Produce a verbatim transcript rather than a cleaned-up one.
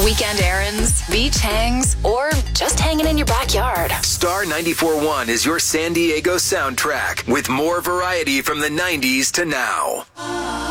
Weekend errands, beach hangs, or just hanging in your backyard. Star ninety-four point one is your San Diego soundtrack with more variety from the nineties to now.